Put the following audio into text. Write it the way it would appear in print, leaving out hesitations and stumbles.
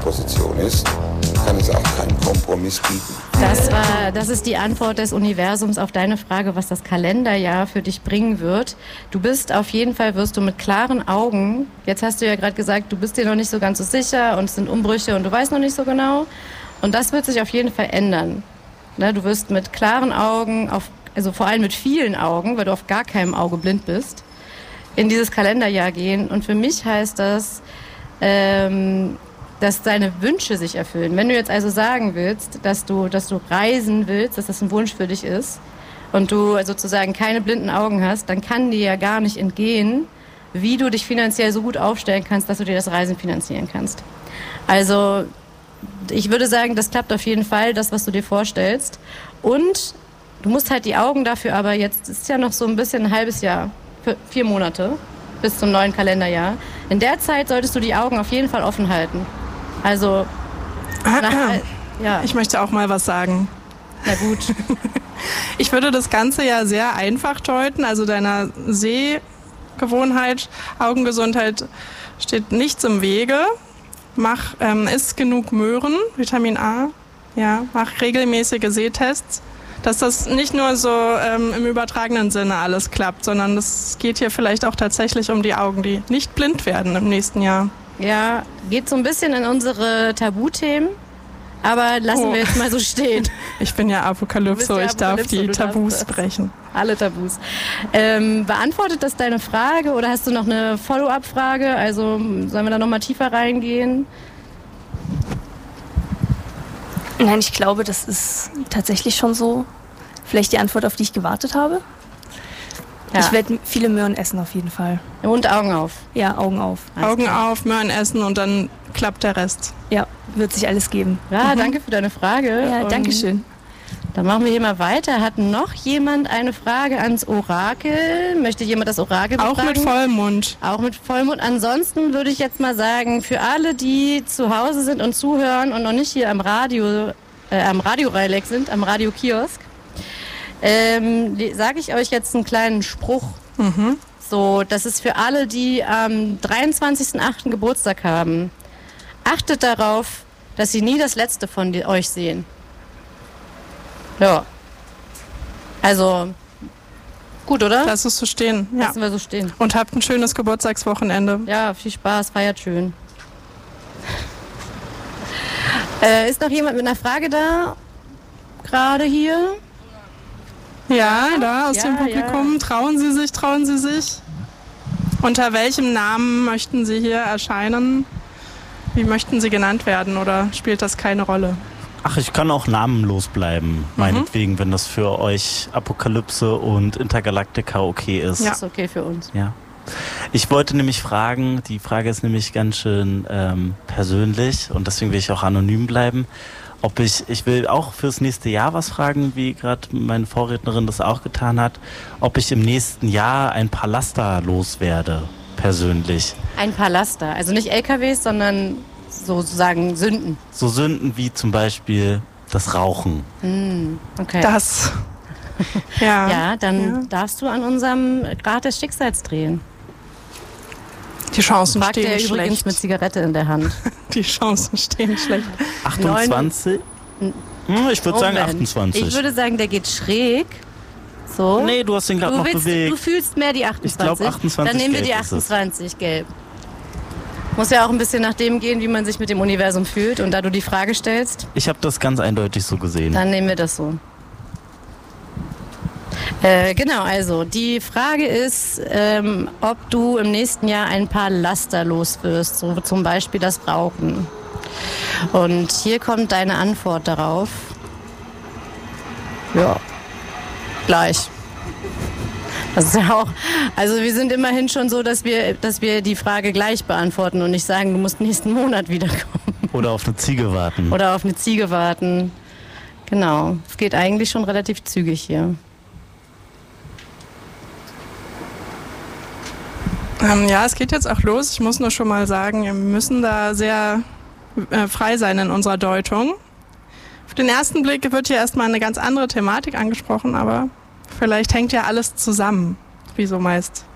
Position ist, kann es auch keinen Kompromiss bieten. Das ist die Antwort des Universums auf deine Frage, was das Kalenderjahr für dich bringen wird. Du bist auf jeden Fall, wirst du mit klaren Augen, jetzt hast du ja gerade gesagt, du bist dir noch nicht so ganz so sicher und es sind Umbrüche und du weißt noch nicht so genau. Und das wird sich auf jeden Fall ändern. Ne, du wirst mit klaren Augen, also vor allem mit vielen Augen, weil du auf gar keinem Auge blind bist, in dieses Kalenderjahr gehen. Und für mich heißt das, dass deine Wünsche sich erfüllen. Wenn du jetzt also sagen willst, dass du reisen willst, dass das ein Wunsch für dich ist und du sozusagen keine blinden Augen hast, dann kann dir ja gar nicht entgehen, wie du dich finanziell so gut aufstellen kannst, dass du dir das Reisen finanzieren kannst. Also ich würde sagen, das klappt auf jeden Fall, das, was du dir vorstellst. Und du musst halt die Augen dafür, aber jetzt ist ja noch so ein bisschen ein halbes Jahr, 4 Monate bis zum neuen Kalenderjahr. In der Zeit solltest du die Augen auf jeden Fall offen halten. Also, ja. Ich möchte auch mal was sagen. Na gut. Ich würde das Ganze ja sehr einfach deuten. Also deiner Sehgewohnheit, Augengesundheit steht nichts im Wege. Iss genug Möhren, Vitamin A. Ja, mach regelmäßige Sehtests. Dass das nicht nur so im übertragenen Sinne alles klappt, sondern es geht hier vielleicht auch tatsächlich um die Augen, die nicht blind werden im nächsten Jahr. Ja, geht so ein bisschen in unsere Tabuthemen, aber lassen wir jetzt mal so stehen. Ich bin ja Apokalypse, ich darf die Tabus brechen. Alle Tabus. Beantwortet das deine Frage oder hast du noch eine Follow-up-Frage? Also sollen wir da nochmal tiefer reingehen? Nein, ich glaube, das ist tatsächlich schon so. Vielleicht die Antwort, auf die ich gewartet habe. Ja. Ich werde viele Möhren essen auf jeden Fall. Und Augen auf. Ja, Augen auf. Augen auf, Möhren essen und dann klappt der Rest. Ja, wird sich alles geben. Ja, danke für deine Frage. Ja, danke schön. Dann machen wir hier mal weiter. Hat noch jemand eine Frage ans Orakel? Möchte jemand das Orakel befragen? Auch mit Vollmond. Auch mit Vollmond. Ansonsten würde ich jetzt mal sagen, für alle, die zu Hause sind und zuhören und noch nicht hier am Radio-Reileck sind, am Radio-Kiosk, sage ich euch jetzt einen kleinen Spruch. Mhm. So, das ist für alle, die am 23.08. Geburtstag haben. Achtet darauf, dass sie nie das Letzte von euch sehen. Ja. Also, gut, oder? Lass es so stehen. Ja. Lassen wir so stehen. Und habt ein schönes Geburtstagswochenende. Ja, viel Spaß, feiert schön. Ist noch jemand mit einer Frage da? Gerade hier? Ja, da aus dem Publikum. Ja. Trauen Sie sich? Unter welchem Namen möchten Sie hier erscheinen? Wie möchten Sie genannt werden oder spielt das keine Rolle? Ach, ich kann auch namenlos bleiben, meinetwegen, wenn das für euch Apokalypse und Intergalactica okay ist. Ja, ist okay für uns. Ja. Ich wollte nämlich fragen, die Frage ist nämlich ganz schön persönlich und deswegen will ich auch anonym bleiben. Ich will auch fürs nächste Jahr was fragen, wie gerade meine Vorrednerin das auch getan hat, ob ich im nächsten Jahr ein paar Laster loswerde, persönlich. Ein paar Laster, also nicht LKWs, sondern sozusagen Sünden. So Sünden wie zum Beispiel das Rauchen. Okay. Das. Ja. Ja, dann darfst du an unserem Grad des Schicksals drehen. Die Chancen Fragt stehen er schlecht. Übrigens mit Zigarette in der Hand. Die Chancen stehen schlecht. 28? Ich würde sagen 28. Ich würde sagen, der geht schräg. So. Nee, du hast den gerade noch bewegt. Du fühlst mehr die 28. Ich glaube 28. Dann nehmen wir die 28 gelb. Muss ja auch ein bisschen nach dem gehen, wie man sich mit dem Universum fühlt. Und da du die Frage stellst... Ich habe das ganz eindeutig so gesehen. Dann nehmen wir das so. Genau, also die Frage ist, ob du im nächsten Jahr ein paar Laster los wirst, so zum Beispiel das Rauchen. Und hier kommt deine Antwort darauf. Ja, gleich. Das ist ja auch, also wir sind immerhin schon so, dass wir die Frage gleich beantworten und nicht sagen, du musst nächsten Monat wiederkommen. Oder auf eine Ziege warten. Oder auf eine Ziege warten. Genau, es geht eigentlich schon relativ zügig hier. Ja, es geht jetzt auch los. Ich muss nur schon mal sagen, wir müssen da sehr frei sein in unserer Deutung. Auf den ersten Blick wird hier erstmal eine ganz andere Thematik angesprochen, aber vielleicht hängt ja alles zusammen, wie so meist.